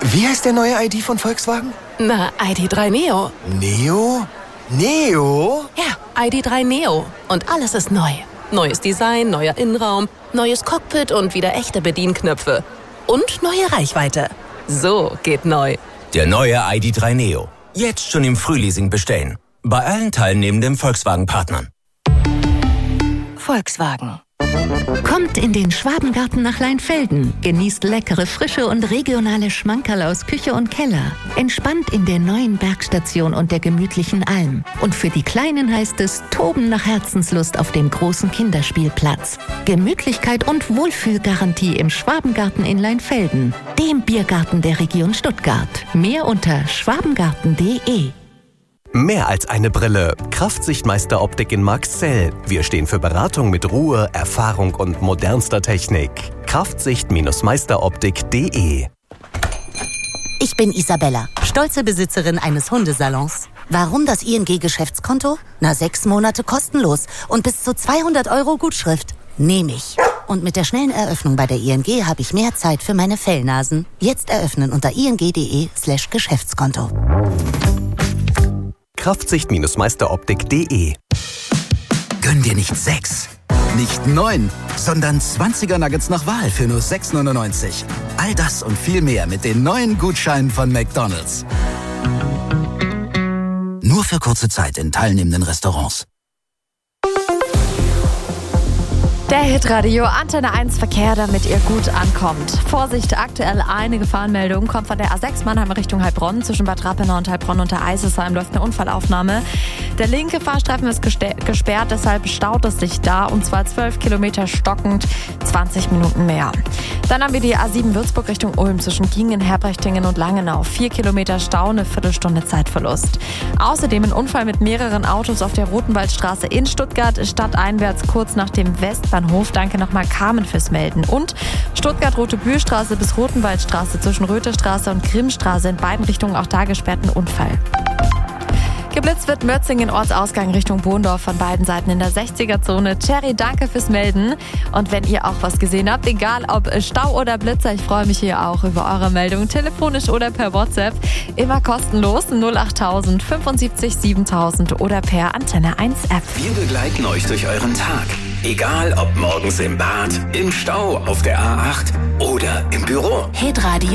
Wie heißt der neue ID von Volkswagen? Na, ID.3 Neo. Neo? Neo? Ja, ID.3 Neo. Und alles ist neu. Neues Design, neuer Innenraum, neues Cockpit und wieder echte Bedienknöpfe. Und neue Reichweite. So geht neu. Der neue ID.3 Neo. Jetzt schon im Frühleasing bestellen. Bei allen teilnehmenden Volkswagen-Partnern. Volkswagen. Kommt in den Schwabengarten nach Leinfelden, genießt leckere Frische und regionale Schmankerl aus Küche und Keller. Entspannt in der neuen Bergstation und der gemütlichen Alm. Und für die Kleinen heißt es Toben nach Herzenslust auf dem großen Kinderspielplatz. Gemütlichkeit und Wohlfühlgarantie im Schwabengarten in Leinfelden, dem Biergarten der Region Stuttgart. Mehr unter schwabengarten.de. Mehr als eine Brille. Kraftsichtmeister Optik in Marxzell. Wir stehen für Beratung mit Ruhe, Erfahrung und modernster Technik. Kraftsicht-meisteroptik.de. Ich bin Isabella, stolze Besitzerin eines Hundesalons. Warum das ING-Geschäftskonto? 6 Monate kostenlos und bis zu 200 € Gutschrift. Nehme ich. Und mit der schnellen Eröffnung bei der ING habe ich mehr Zeit für meine Fellnasen. Jetzt eröffnen unter ing.de/Geschäftskonto. Kraftsicht-meisteroptik.de. Gönn dir nicht 6, nicht 9, sondern 20er Nuggets nach Wahl für nur 6,99. All das und viel mehr mit den neuen Gutscheinen von McDonald's. Nur für kurze Zeit in teilnehmenden Restaurants. Der Hitradio Antenne 1 Verkehr, damit ihr gut ankommt. Vorsicht, aktuell eine Gefahrenmeldung kommt von der A6 Mannheim Richtung Heilbronn. Zwischen Bad Rappenau und Heilbronn unter Eisesheim läuft eine Unfallaufnahme. Der linke Fahrstreifen ist gesperrt, deshalb staut es sich da. Und zwar 12 Kilometer stockend, 20 Minuten mehr. Dann haben wir die A7 Würzburg Richtung Ulm zwischen Giengen, Herbrechtingen und Langenau. 4 Kilometer Stau, eine Viertelstunde Zeitverlust. Außerdem ein Unfall mit mehreren Autos auf der Rotenwaldstraße in Stuttgart, stadteinwärts kurz nach dem Westbahnhof. Danke nochmal Carmen fürs Melden. Und Stuttgart-Rote-Bühlstraße bis Rotenwaldstraße zwischen Rötherstraße und Grimmstraße in beiden Richtungen auch da gesperrten Unfall. Geblitzt wird Mörzingen Ortsausgang Richtung Bohndorf von beiden Seiten in der 60er-Zone. Cherry, danke fürs Melden. Und wenn ihr auch was gesehen habt, egal ob Stau oder Blitzer, ich freue mich hier auch über eure Meldung, telefonisch oder per WhatsApp. Immer kostenlos 08000 75 7000 oder per Antenne 1 App. Wir begleiten euch durch euren Tag. Egal ob morgens im Bad, im Stau, auf der A8 oder im Büro. Hitradio